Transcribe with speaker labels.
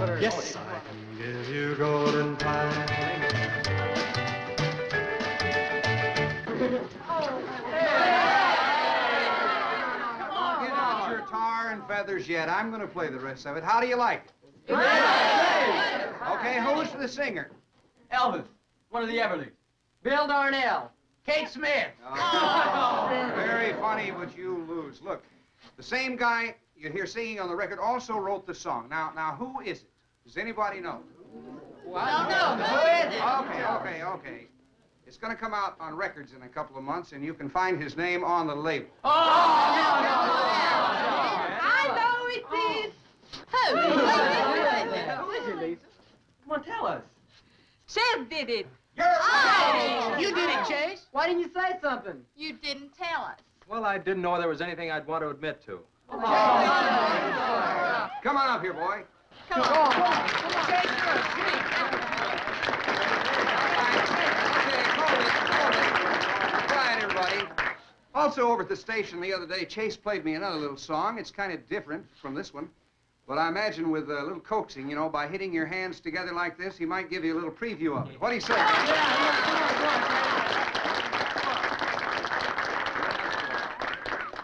Speaker 1: Yes.
Speaker 2: I can give you golden time.
Speaker 3: Get out your tar and feathers yet. I'm going to play the rest of it. How do you like it? Okay, who's the singer?
Speaker 4: Elvis, one of the Everlys. Bill Darnell. Kate Smith.
Speaker 3: Oh, very funny, but you lose. Look, the same guy you hear singing on the record also wrote the song. Now, who is it? Does anybody know?
Speaker 4: Well, no. Who is it?
Speaker 3: Okay. It's going to come out on records in a couple of months, and you can find his name on the label.
Speaker 4: Oh, no.
Speaker 5: I know it is.
Speaker 4: Who is it, Lisa? Come on, tell us.
Speaker 5: Chef did it.
Speaker 4: You did it, Chase. Why didn't you say something?
Speaker 5: You didn't tell us.
Speaker 1: Well, I didn't know there was anything I'd want to admit to.
Speaker 3: Come on up here, boy.
Speaker 5: Come on.
Speaker 3: Quiet, everybody. Also, over at the station the other day, Chase played me another little song. It's kind of different from this one. But I imagine with a little coaxing, you know, by hitting your hands together like this, he might give you a little preview of it. What do you say?